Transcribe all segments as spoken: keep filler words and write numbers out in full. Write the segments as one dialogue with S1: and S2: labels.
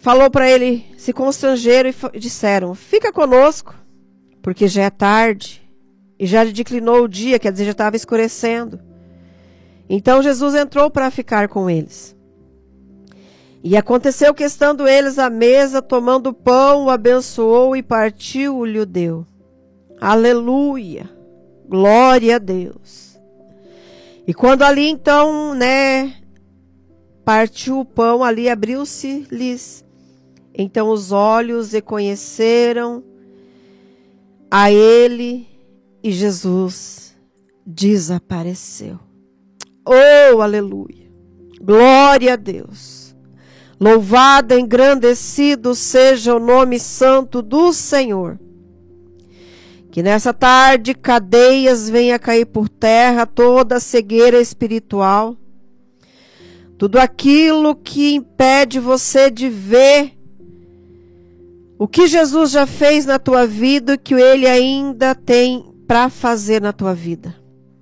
S1: falou para ele, se constrangeram e disseram, fica conosco, porque já é tarde e já declinou o dia, quer dizer, já estava escurecendo. Então Jesus entrou para ficar com eles. E aconteceu que, estando eles à mesa, tomando o pão, o abençoou e partiu-lhe o deu. Aleluia! Glória a Deus! E quando ali então, né, partiu o pão, ali abriu-se-lhes então os olhos e conheceram a ele, e Jesus desapareceu. Oh, aleluia! Glória a Deus! Louvado, engrandecido seja o nome santo do Senhor. Que nessa tarde cadeias venham a cair por terra, toda a cegueira espiritual, tudo aquilo que impede você de ver o que Jesus já fez na tua vida e que Ele ainda tem para fazer na tua vida.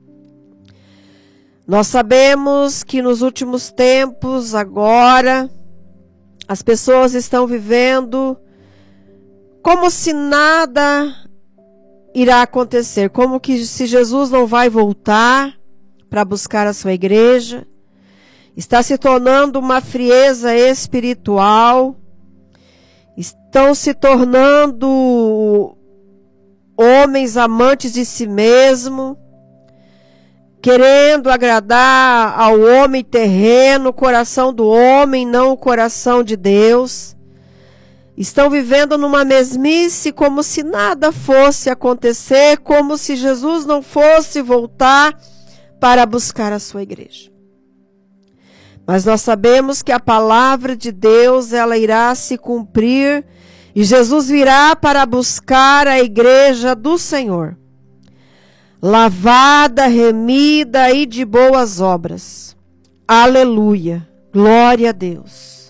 S1: Nós sabemos que nos últimos tempos, agora, as pessoas estão vivendo como se nada irá acontecer, como que se Jesus não vai voltar para buscar a sua igreja. Está se tornando uma frieza espiritual, estão se tornando homens amantes de si mesmo, querendo agradar ao homem terreno, o coração do homem, não o coração de Deus. Estão vivendo numa mesmice como se nada fosse acontecer, como se Jesus não fosse voltar para buscar a sua igreja. Mas nós sabemos que a palavra de Deus, ela irá se cumprir e Jesus virá para buscar a igreja do Senhor, lavada, remida e de boas obras. Aleluia! Glória a Deus!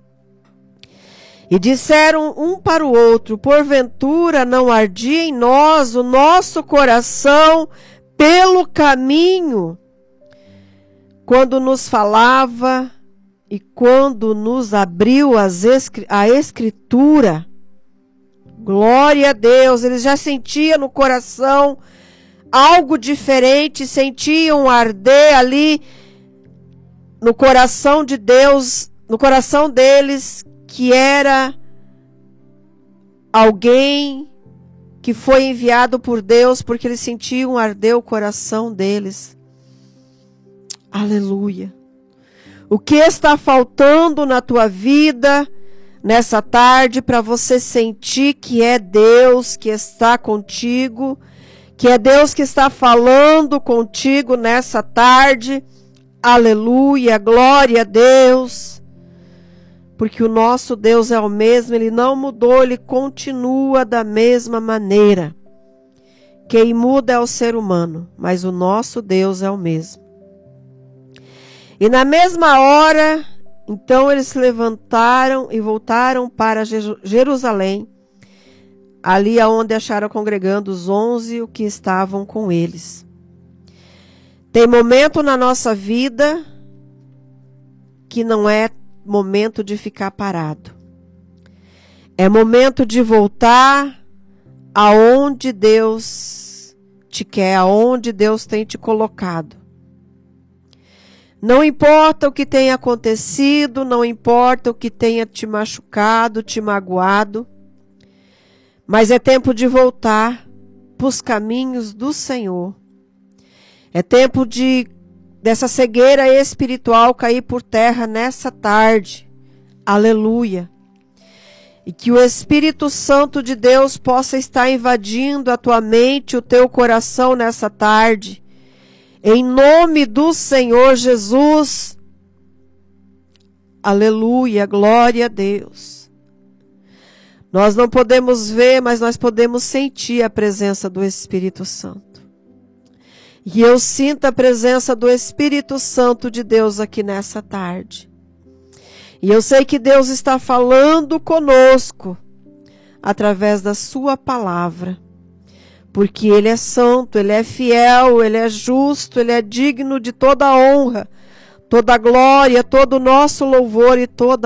S1: E disseram um para o outro, porventura não ardia em nós o nosso coração pelo caminho, quando nos falava e quando nos abriu as escri- a escritura. Glória a Deus, eles já sentiam no coração algo diferente, sentiam arder ali no coração de Deus, no coração deles, que era alguém que foi enviado por Deus, porque eles sentiam arder o coração deles. Aleluia! O que está faltando na tua vida nessa tarde para você sentir que é Deus que está contigo, que é Deus que está falando contigo nessa tarde? Aleluia! Glória a Deus! Porque o nosso Deus é o mesmo, Ele não mudou, Ele continua da mesma maneira. Quem muda é o ser humano, mas o nosso Deus é o mesmo. E na mesma hora, então eles se levantaram e voltaram para Jerusalém, ali aonde acharam congregando os onze que estavam com eles. Tem momento na nossa vida que não é momento de ficar parado. É momento de voltar aonde Deus te quer, aonde Deus tem te colocado. Não importa o que tenha acontecido, não importa o que tenha te machucado, te magoado, mas é tempo de voltar para os caminhos do Senhor. É tempo de dessa cegueira espiritual cair por terra nessa tarde. Aleluia! E que o Espírito Santo de Deus possa estar invadindo a tua mente, o teu coração nessa tarde. Em nome do Senhor Jesus. Aleluia! Glória a Deus! Nós não podemos ver, mas nós podemos sentir a presença do Espírito Santo. E eu sinto a presença do Espírito Santo de Deus aqui nessa tarde. E eu sei que Deus está falando conosco através da sua palavra. Porque Ele é santo, Ele é fiel, Ele é justo, Ele é digno de toda a honra, toda a glória, todo o nosso louvor e toda